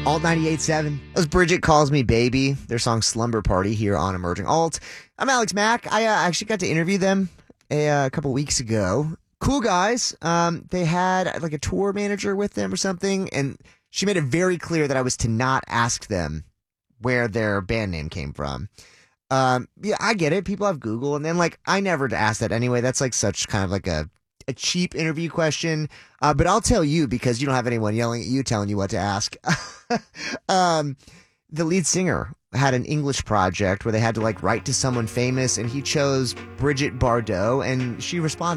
Alt 98.7. That was Bridget Calls Me Baby, their song Slumber Party here on Emerging Alt. I'm Alex Mack. I actually got to interview them a couple weeks ago. Cool guys. They had like a tour manager with them or something, and she made it very clear that I was to not ask them where their band name came from. Yeah, I get it. People have Google, and then like I never ask that anyway. That's like such kind of like a cheap interview question. But I'll tell you because you don't have anyone yelling at you telling you what to ask. The lead singer had an English project where they had to like write to someone famous, and he chose Bridget Bardot, and she responded.